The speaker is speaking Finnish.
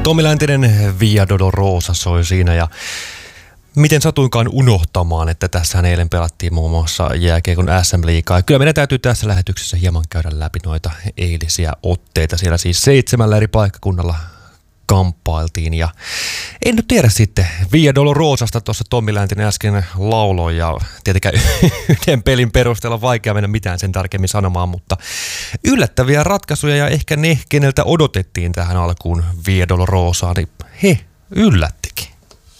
Tommi Läntinen Via Dolorosa soi siinä ja miten satuinkaan unohtamaan, että tässä eilen pelattiin muun muassa jääkiekon SM-liigaa. Kyllä meidän täytyy tässä lähetyksessä hieman käydä läpi noita eilisiä otteita. Siellä siis 7 eri paikkakunnalla kamppailtiin ja en nyt tiedä sitten. Via Dolorosasta tuossa Tommi Läntinen äsken lauloi ja tietenkään yhden pelin perusteella on vaikea mennä mitään sen tarkemmin sanomaan, mutta yllättäviä ratkaisuja ja ehkä ne, keneltä odotettiin tähän alkuun Via Dolorosaan, niin he yllättikin.